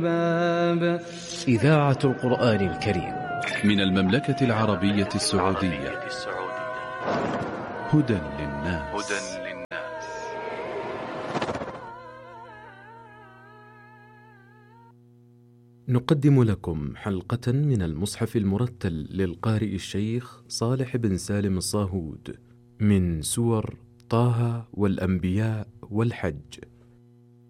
إذاعة القرآن الكريم من المملكة العربية السعودية. هدى للناس. نقدم لكم حلقة من المصحف المرتل للقارئ الشيخ صالح بن سالم الصاهود من سور طه والأنبياء والحج.